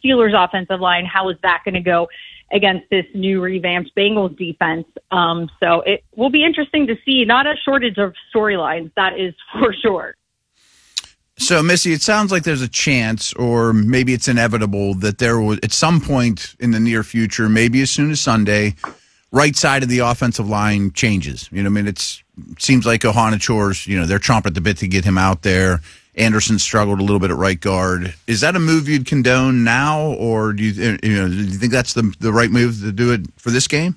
Steelers offensive line, how is that going to go against this new revamped Bengals defense? So it will be interesting to see. Not a shortage of storylines, that is for sure. So, Missy, it sounds like there's a chance, or maybe it's inevitable, that there will, at some point in the near future, maybe as soon as Sunday, right side of the offensive line changes. You know, I mean, it seems like Ohanachor's, they're chomping at the bit to get him out there. Anderson struggled a little bit at right guard. Is that a move you'd condone now, or do you think that's the right move to do it for this game?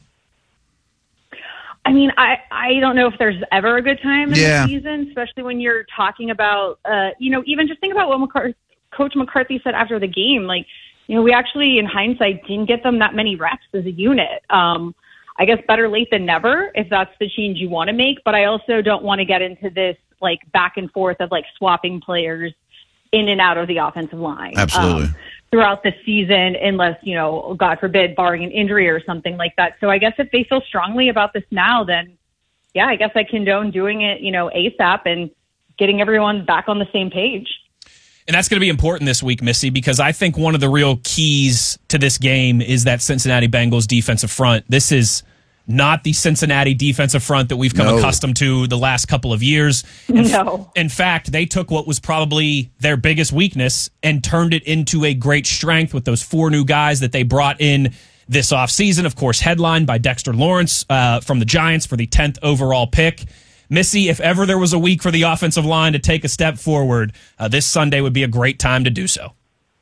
I mean, I don't know if there's ever a good time in the season, especially when you're talking about, even just think about what Coach McCarthy said after the game. Like, we actually, in hindsight, didn't get them that many reps as a unit. I guess better late than never if that's the change you want to make. But I also don't want to get into this, like, back and forth of, like, swapping players in and out of the offensive line. Absolutely. Throughout the season, unless, God forbid, barring an injury or something like that. So I guess if they feel strongly about this now, then, yeah, I guess I condone doing it, ASAP and getting everyone back on the same page. And that's going to be important this week, Missy, because I think one of the real keys to this game is that Cincinnati Bengals defensive front. This is not the Cincinnati defensive front that we've come accustomed to the last couple of years. In fact, they took what was probably their biggest weakness and turned it into a great strength with those 4 new guys that they brought in this offseason. Of course, headlined by Dexter Lawrence from the Giants for the 10th overall pick. Missy, if ever there was a week for the offensive line to take a step forward, this Sunday would be a great time to do so.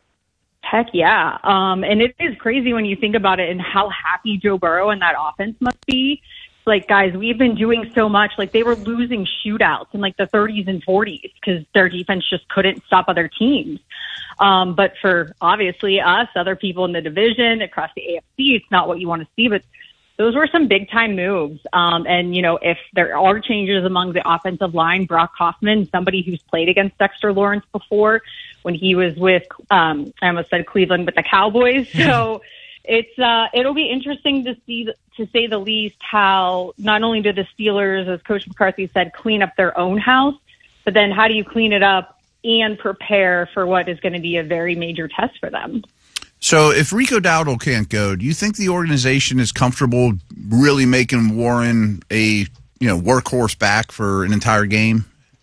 Heck yeah. And it is crazy when you think about it and how happy Joe Burrow and that offense must be. Like, guys, we've been doing so much. Like, they were losing shootouts in, like, the 30s and 40s because their defense just couldn't stop other teams. But for, obviously, us, other people in the division, across the AFC, it's not what you want to see. But those were some big-time moves. And, if there are changes among the offensive line, Brock Hoffman, somebody who's played against Dexter Lawrence before when he was with, I almost said Cleveland, with the Cowboys. So it'll be interesting to see, to say the least, how not only do the Steelers, as Coach McCarthy said, clean up their own house, but then how do you clean it up and prepare for what is going to be a very major test for them? So if Rico Dowdle can't go, do you think the organization is comfortable really making Warren a workhorse back for an entire game?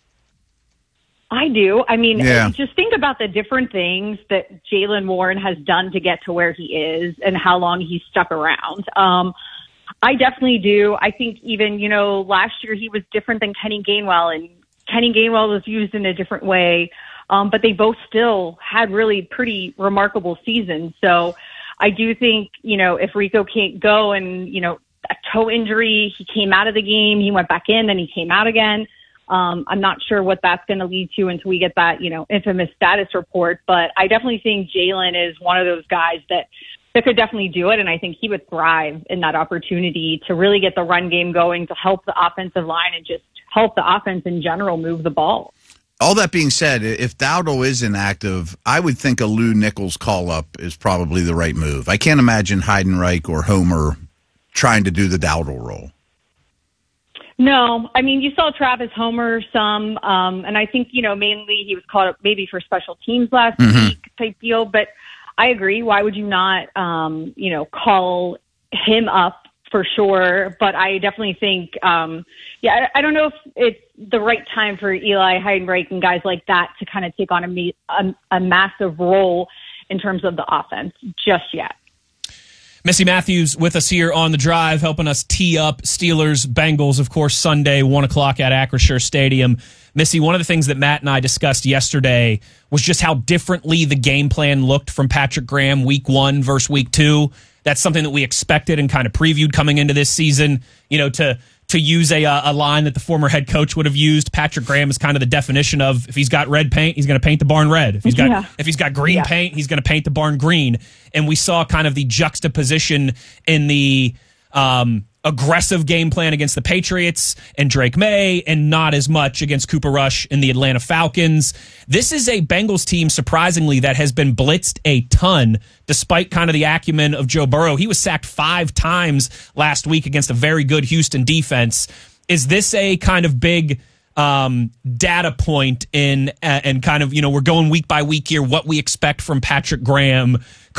I do. I mean, just think about the different things that Jaylen Warren has done to get to where he is and how long he's stuck around. I definitely do. I think even, last year he was different than Kenny Gainwell, and Kenny Gainwell was used in a different way. But they both still had really pretty remarkable seasons. So I do think, if Rico can't go and, a toe injury, he came out of the game, he went back in, then he came out again. I'm not sure what that's going to lead to until we get that, infamous status report. But I definitely think Jaylen is one of those guys that could definitely do it. And I think he would thrive in that opportunity to really get the run game going, to help the offensive line and just help the offense in general move the ball. All that being said, if Dowdle is inactive, I would think a Lou Nichols call-up is probably the right move. I can't imagine Heidenreich or Homer trying to do the Dowdle role. No, I mean, you saw Travis Homer some, and I think, mainly he was called up maybe for special teams last week type deal. But I agree. Why would you not, call him up? For sure, but I definitely think, I don't know if it's the right time for Eli Heidenreich and guys like that to kind of take on a massive role in terms of the offense just yet. Missy Matthews with us here on The Drive, helping us tee up Steelers-Bengals, of course, Sunday, 1 o'clock at Acrisure Stadium. Missy, one of the things that Matt and I discussed yesterday was just how differently the game plan looked from Patrick Graham week 1 versus week 2. That's something that we expected and kind of previewed coming into this season, to use a line that the former head coach would have used. Patrick Graham is kind of the definition of, if he's got red paint, he's going to paint the barn red. If he's got green paint, he's going to paint the barn green. And we saw kind of the juxtaposition in the aggressive game plan against the Patriots and Drake May, and not as much against Cooper Rush and the Atlanta Falcons. This is a Bengals team, surprisingly, that has been blitzed a ton, despite kind of the acumen of Joe Burrow. He was sacked 5 times last week against a very good Houston defense. Is this a kind of big data point in, and kind of, we're going week by week here, what we expect from Patrick Graham